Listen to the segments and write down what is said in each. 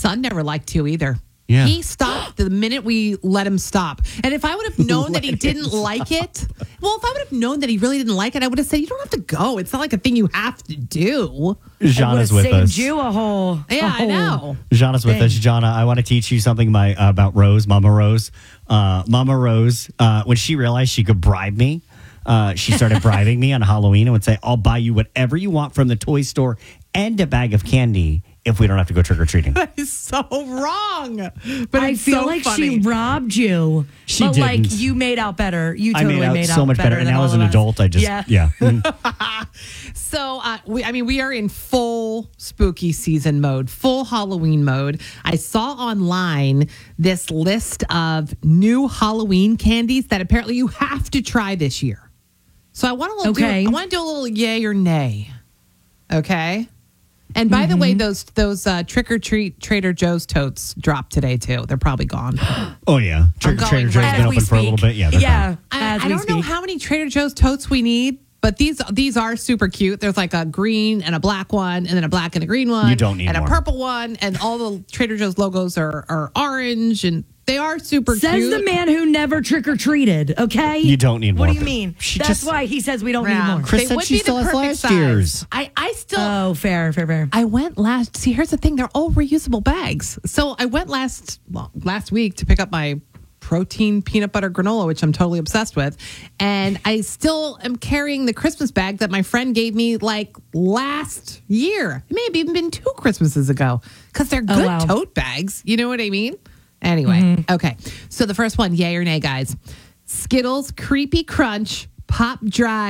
son never liked to either. Yeah. He stopped the minute we let him stop. And if I would have known that he didn't like it, well, if I would have known that he really didn't like it, I would have said, you don't have to go. It's not like a thing you have to do. Jana's with us. Saved you a whole. Yeah, I know. Jana's with us. Jana, I want to teach you something about Rose, Mama Rose. Mama Rose, when she realized she could bribe me, she started bribing me on Halloween and would say, I'll buy you whatever you want from the toy store and a bag of candy if we don't have to go trick-or-treating. That is so wrong. But I it's feel so like funny. she robbed you. She but like didn't. you made out better. You I totally made out so much better. And than now all as an of us. adult, I just, yeah. So, we are in full spooky season mode, full Halloween mode. I saw online this list of new Halloween candies that apparently you have to try this year. So I want to Okay. do a little yay or nay. Okay. And by the way, those Trick or Treat Trader Joe's totes dropped today too. They're probably gone. Oh, yeah. I'm Trader going Joe's right been as open for a little bit. Yeah. they're gone. As I we don't know speak. how many Trader Joe's totes we need, but these are super cute. There's like a green and a black one, and then a black and a green one. You don't need and more. a purple one, and all the Trader Joe's logos are orange, and they are super Says cute. the man who never trick or treated. Okay, You don't need What more. do you mean? She That's just- why he says we don't Yeah. need more. Chris They said would she be the still has perfect last size. year's. I still. Oh, fair. I went last. See, here's the thing: they're all reusable bags. So I went last week to pick up my protein peanut butter granola, which I'm totally obsessed with, and I still am carrying the Christmas bag that my friend gave me like last year. It may have even been 2 Christmases ago because they're good wow. tote bags. You know what I mean? Anyway, okay. So the first one, yay or nay, guys? Skittles Creepy Crunch Pop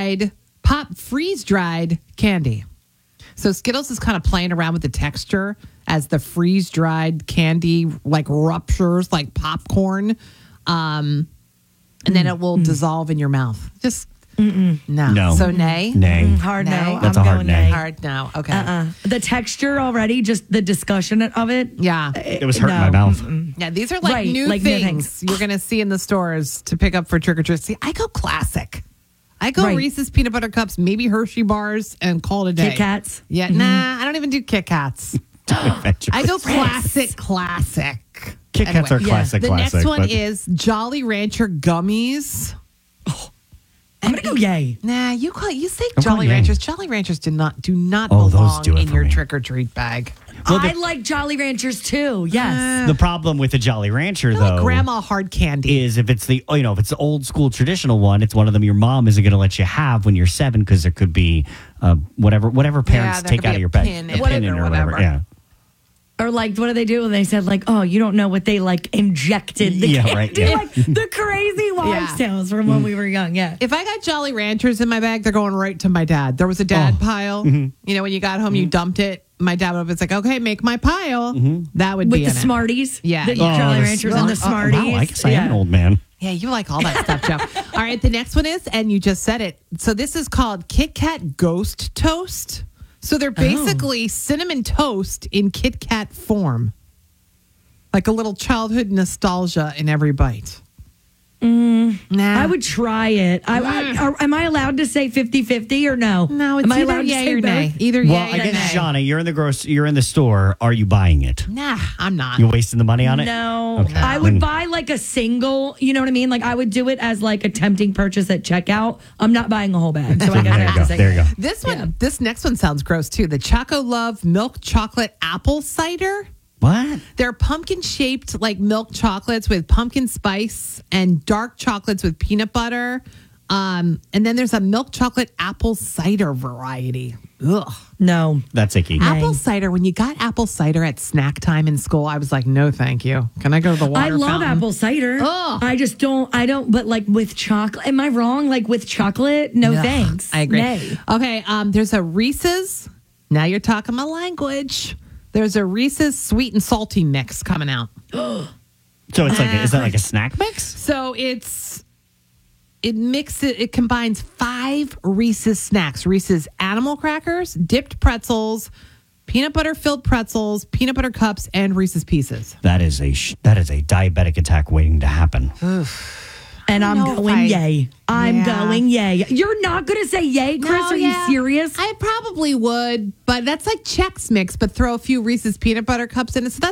Freeze Dried Candy. So Skittles is kind of playing around with the texture as the freeze dried candy like ruptures like popcorn, and then it will dissolve in your mouth. Just no. No. So nay. Nay. Hard Nay. no. That's I'm a hard going nay. nay. Hard no. Okay. The texture already, just the discussion of it. Yeah. It was hurting No. my mouth. Yeah. These are like Right, new like new things you're going to see in the stores to pick up for trick or treat. See, I go classic. I go Right. Reese's peanut butter cups, maybe Hershey bars, and call it a day. Kit Kats. Yeah. Nah, I don't even do Kit Kats. I go Friends. classic. Kit Kats are classic, The classic. next one but- is Jolly Rancher gummies. I'm gonna go yay. Nah, you say I'm Jolly going yay. Ranchers. Jolly Ranchers do not Oh, those belong do it in for your me. trick or treat bag. Well, I like Jolly Ranchers too. Yes. The problem with the Jolly Rancher, They're though, like grandma hard candy. is if it's if it's the old school traditional one, it's one of them your mom isn't going to let you have when you're 7 because there could be whatever parents there take could out be of your a bag, pin in a it pin in or or whatever. whatever. Yeah, Or like, what do they do? And they said like, oh, you don't know what they like injected the Yeah, candy. right, yeah. Like the crazy wives' tales from when we were young. Yeah. If I got Jolly Ranchers in my bag, they're going right to my dad. There was a dad pile. You know, when you got home, you dumped it. My dad would be like, okay, make my pile. That would With be the in it. Smarties. Yeah. The Oh, Jolly the Ranchers and the Smarties. Wow, I guess I am an old man. Yeah, you like all that stuff, Joe. All right, the next one is, and you just said it. So this is called Kit Kat Ghost Toast. So they're basically cinnamon toast in Kit Kat form. Like a little childhood nostalgia in every bite. Nah. I would try it. Am I allowed to say 50-50 or no? No, it's Am I either allowed to yay say or nay. both? Either Well, yay I or guess, nay. Shauna, you're in the store. Are you buying it? Nah, I'm not. You wasting the money on it? No, Okay. I would buy like a single. You know what I mean? Like I would do it as like a tempting purchase at checkout. I'm not buying a whole bag. So I guess I There you have go. to say There you go. This one, this next one sounds gross too. The Choco Love Milk Chocolate Apple Cider. What? They're pumpkin shaped like milk chocolates with pumpkin spice and dark chocolates with peanut butter. And then there's a milk chocolate apple cider variety. Ugh. No. That's icky. Apple cider. When you got apple cider at snack time in school, I was like, no, thank you. Can I go to the water I love fountain? apple cider. Ugh. I just don't. But like with chocolate, am I wrong? Like with chocolate? No, Ugh, thanks. I agree. Nay. Okay, there's a Reese's. Now you're talking my language. There's a Reese's sweet and salty mix coming out. So it's like, is that like a snack mix? So it combines 5 Reese's snacks. Reese's animal crackers, dipped pretzels, peanut butter filled pretzels, peanut butter cups, and Reese's Pieces. That is a diabetic attack waiting to happen. And I'm know if going yay. I'm Yeah. going yay. You're not going to say yay, Chris? No, Are you serious? I probably would, but that's like Chex Mix, but throw a few Reese's peanut butter cups in it. So